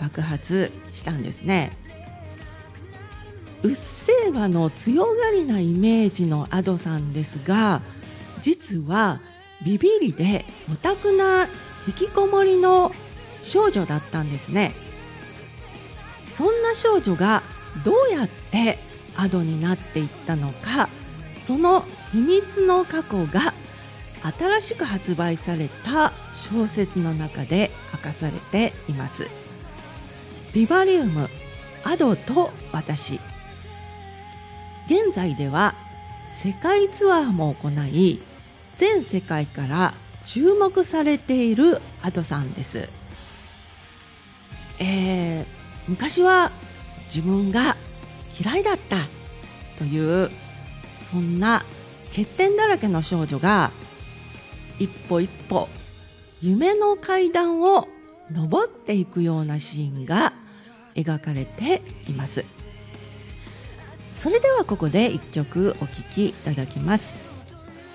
爆発したんですね。うっせぇわの強がりなイメージのアドさんですが、実はビビリでオタクな引きこもりの少女だったんですね。そんな少女がどうやってアドになっていったのか、その秘密の過去が新しく発売された小説の中で明かされています。ビバリウム、アドと私。現在では世界ツアーも行い、全世界から注目されているアドさんです。昔は自分が嫌いだったというそんな欠点だらけの少女が一歩一歩夢の階段を登っていくようなシーンが描かれています。それではここで一曲お聴きいただきます。